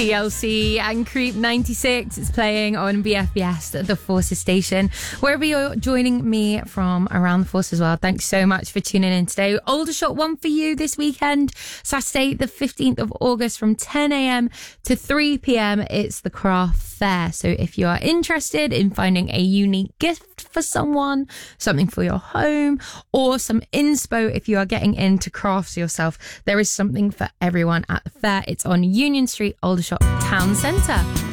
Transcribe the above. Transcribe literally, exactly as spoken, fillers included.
T L C and Creep ninety-six. It's playing on B F B S, the Forces station. Wherever you're joining me from around the Force as well, thanks so much for tuning in today. Aldershot one for you this weekend, Saturday the fifteenth of August from ten a.m. to three p.m. It's the craft fair. So if you are interested in finding a unique gift for someone, something for your home, or some inspo if you are getting into crafts yourself, there is something for everyone at the fair. It's on Union Street, Aldershot Town Centre.